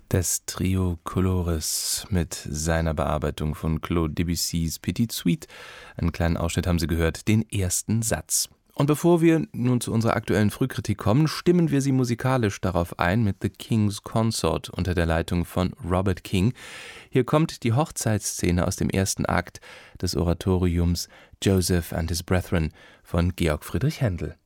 Das Trio Colores mit seiner Bearbeitung von Claude Debussys Petite Suite. Einen kleinen Ausschnitt haben Sie gehört, den ersten Satz. Und bevor wir nun zu unserer aktuellen Frühkritik kommen, stimmen wir Sie musikalisch darauf ein mit The King's Consort unter der Leitung von Robert King. Hier kommt die Hochzeitsszene aus dem ersten Akt des Oratoriums Joseph and his Brethren von Georg Friedrich Händel.